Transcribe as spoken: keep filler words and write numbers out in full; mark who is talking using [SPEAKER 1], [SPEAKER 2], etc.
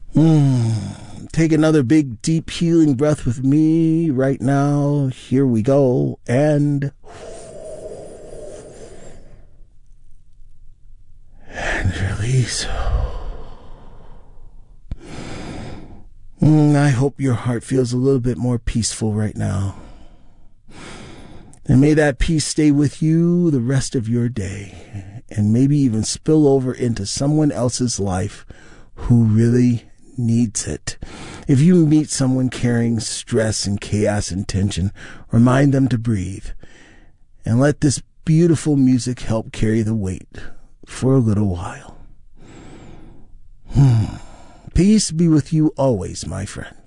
[SPEAKER 1] Mm. Take another big, deep, healing breath with me right now. Here we go. And... and release. Mm, I hope your heart feels a little bit more peaceful right now. And may that peace stay with you the rest of your day. And maybe even spill over into someone else's life who really needs it. If you meet someone carrying stress and chaos and tension, remind them to breathe. And let this beautiful music help carry the weight for a little while. Hmm. Peace be with you always, my friend.